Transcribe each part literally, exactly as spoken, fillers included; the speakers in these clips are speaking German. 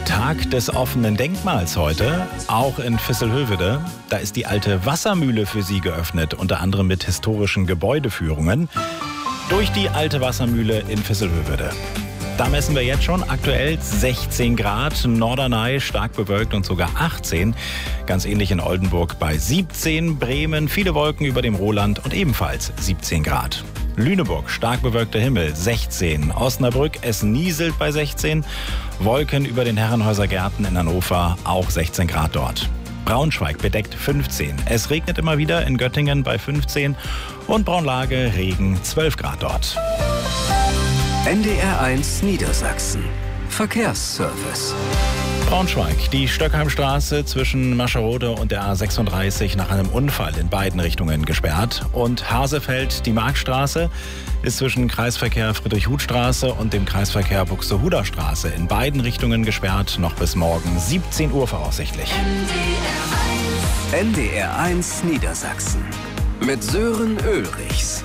Tag des offenen Denkmals heute, auch in Visselhövede. Da ist die alte Wassermühle für Sie geöffnet, unter anderem mit historischen Gebäudeführungen durch die alte Wassermühle in Visselhövede. Da messen wir jetzt schon aktuell sechzehn Grad, Norderney stark bewölkt und sogar achtzehn. Ganz ähnlich in Oldenburg bei siebzehn, Bremen viele Wolken über dem Roland und ebenfalls siebzehn Grad. Lüneburg stark bewölkter Himmel sechzehn, Osnabrück es nieselt bei sechzehn, Wolken über den Herrenhäuser Gärten in Hannover auch sechzehn Grad dort. Braunschweig bedeckt fünfzehn, es regnet immer wieder in Göttingen bei fünfzehn und Braunlage Regen zwölf Grad dort. N D R eins Niedersachsen. Verkehrsservice. Braunschweig, die Stöckheimstraße zwischen Mascherode und der A sechsunddreißig nach einem Unfall in beiden Richtungen gesperrt. Und Hasefeld, die Marktstraße, ist zwischen Kreisverkehr Friedrich-Huth-Straße und dem Kreisverkehr Buxtehuder-Straße in beiden Richtungen gesperrt, noch bis morgen siebzehn Uhr voraussichtlich. N D R eins Niedersachsen mit Sören Ulrichs.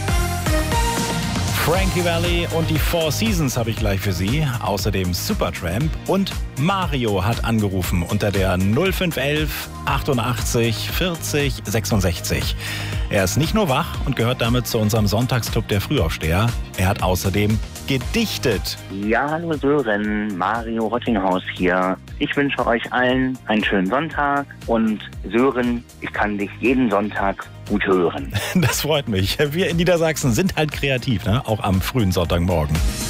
Frankie Valli und die Four Seasons habe ich gleich für Sie. Außerdem Supertramp und Mario hat angerufen unter der null fünf elf achtundachtzig vierzig sechsundsechzig. Er ist nicht nur wach und gehört damit zu unserem Sonntagsclub der Frühaufsteher. Er hat außerdem gedichtet. Ja, hallo Sören, Mario Rottinghaus hier. Ich wünsche euch allen einen schönen Sonntag und Sören, ich kann dich jeden Sonntag gut hören. Das freut mich. Wir in Niedersachsen sind halt kreativ, ne? Auch am frühen Sonntagmorgen.